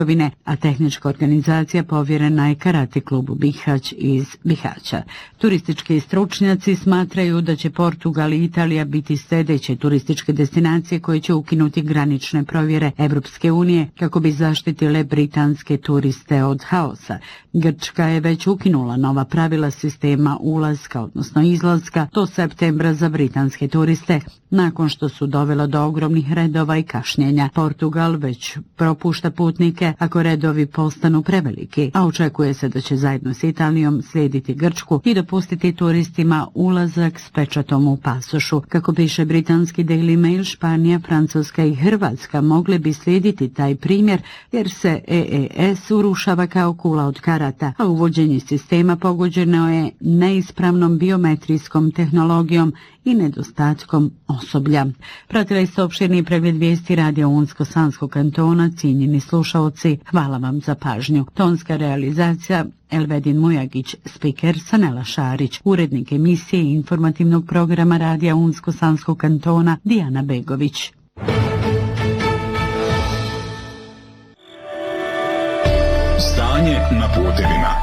a tehnička organizacija povjerena je Karate klubu Bihać iz Bihaća. Turistički stručnjaci smatraju da će Portugal i Italija biti sljedeće turističke destinacije koje će ukinuti granične provjere Evropske unije kako bi zaštitile britanske turiste od haosa. Grčka je već ukinula nova pravila sistema ulaska, odnosno izlaska, do septembra za britanske turiste, nakon što su dovela do ogromnih redova i kašnjenja. Portugal već propušta putnike ako redovi postanu preveliki, a očekuje se da će zajedno s Italijom slijediti Grčku i dopustiti turistima ulazak s pečatom u pasošu. Kako piše britanski Daily Mail, Španija, Francuska i Hrvatska mogle bi slijediti taj primjer jer se EES urušava kao kula od karata, a uvođenje sistema pogođeno je neispravnom biometrijskom tehnologijom i nedostatkom osoblja. Pratili ste opširni pregled vijesti Radio Unsko-Sanskog kantona. Cijenjeni slušaoci, hvala vam za pažnju. Tonska realizacija Elvedin Mujagić, spiker Sanela Šarić, urednik emisije i informativnog programa Radija Unsko-Sanskog kantona Dijana Begović. Stanje na putevima.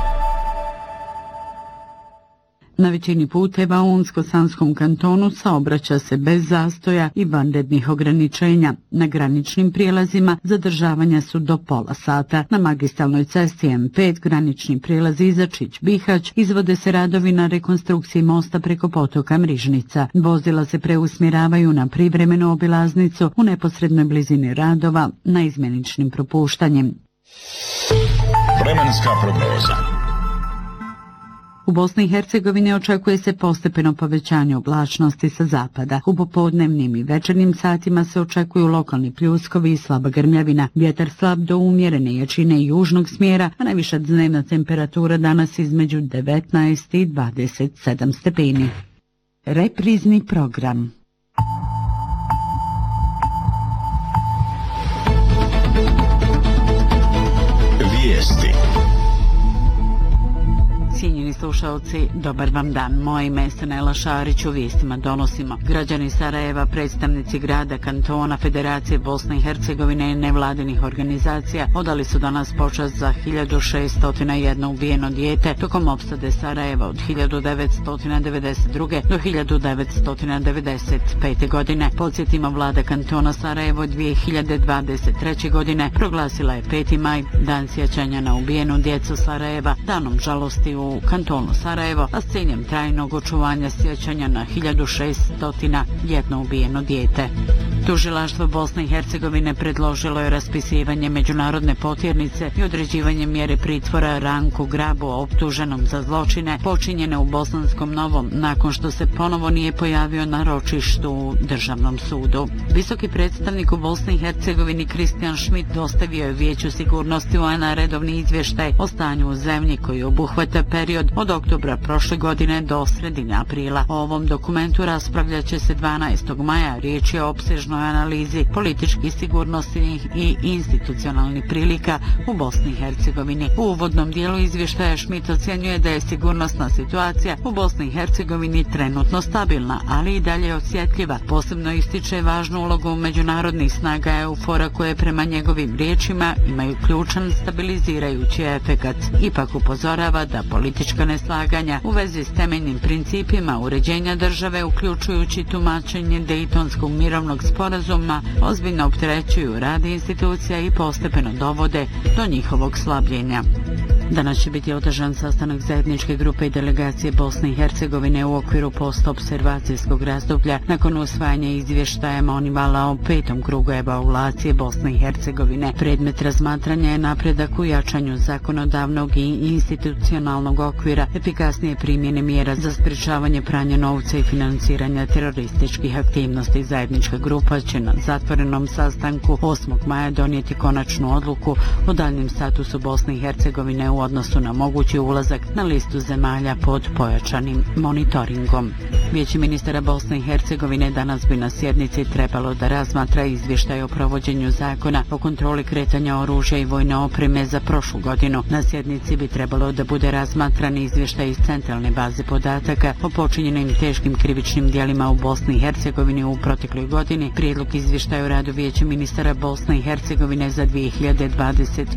Na većini puteva u Unsko-Sanskom kantonu saobraća se bez zastoja i vanrednih ograničenja. Na graničnim prijelazima zadržavanja su do pola sata. Na magistralnoj cesti M5 granični prijelaz Izačić-Bihać izvode se radovi na rekonstrukciji mosta preko potoka Mrižnica. Vozila se preusmjeravaju na privremenu obilaznicu u neposrednoj blizini radova na izmjeničnim propuštanjem. Vremenska prognoza. U Bosni i Hercegovini očekuje se postepeno povećanje oblačnosti sa zapada. U popodnevnim i večernjim satima se očekuju lokalni pljuskovi i slaba grmljavina. Vjetar slab do umjerene jačine južnog smjera, a najviša dnevna temperatura danas između 19 i 27 stepeni. Reprizni program. Vijesti. Cijenjeni slušalci, dobar vam dan. Moje ime je Sanela Šarić, u vijestima donosimo. Građani Sarajeva, predstavnici grada, kantona, Federacije Bosne i Hercegovine i nevladinih organizacija odali su danas počast za 1601 ubijeno dijete tokom opsade Sarajeva od 1992. do 1995. godine. Podsjetimo, vlada kantona Sarajevo 2023. godine proglasila je 5. maj, dan sjećanja na ubijenu djecu Sarajeva, danom žalosti u kantonu Sarajevo, a s ciljem trajnog očuvanja sjećanja na 1601 ubijeno dijete. Tužilaštvo Bosne i Hercegovine predložilo je raspisivanje međunarodne potjernice i određivanje mjere pritvora Ranku Grabu, optuženom za zločine počinjene u Bosanskom Novom, nakon što se ponovo nije pojavio na ročištu u Državnom sudu. Visoki predstavnik u Bosni i Hercegovini Kristijan Schmidt dostavio je Vijeću sigurnosti UN-a redovni izvještaj o stanju u zemlji koji obuhvata period od oktobra prošle godine do sredine aprila. O ovom dokumentu raspravljat će se 12. maja. Riječ je o opsežnoj analizi političkih, sigurnosnih i institucionalnih prilika u Bosni i Hercegovini. U uvodnom dijelu izvještaja Schmidt ocjenjuje da je sigurnosna situacija u Bosni i Hercegovini trenutno stabilna, ali i dalje osjetljiva. Posebno ističe važnu ulogu međunarodnih snaga EUFOR-a koje prema njegovim riječima imaju ključan stabilizirajući efekat. Ipak upozorava da politička neslaganja u vezi s temeljnim principima uređenja države, uključujući tumačenje Dejtonskog mirovnog sporazuma, ozbiljno opterećuju rad institucija i postepeno dovode do njihovog slabljenja. Danas će biti održan sastanak zajedničke grupe i delegacije Bosne i Hercegovine u okviru postobservacijskog razdoblja nakon usvajanja izvještaja Monivala o 5. krugu evaluacije Bosne i Hercegovine. Predmet razmatranja je napredak u jačanju zakonodavnog i institucionalnog okvira, efikasnije primjene mjera za sprječavanje pranja novca i financiranja terorističkih aktivnosti. Zajednička grupa će na zatvorenom sastanku 8. maja donijeti konačnu odluku o daljnjem statusu Bosne i Hercegovine u odnosu na mogući ulazak na listu zemalja pod pojačanim monitoringom. Vijeće ministara Bosne i Hercegovine danas bi na sjednici trebalo da razmatra izvještaj o provođenju zakona o kontroli kretanja oružja i vojne opreme za prošlu godinu. Na sjednici bi trebalo da bude razmatran izvještaj iz centralne baze podataka o počinjenim teškim krivičnim djelima u Bosni i Hercegovini u protekloj godini, prijedlog izvještaja o radu Vijeća ministara Bosne i Hercegovine za 2025.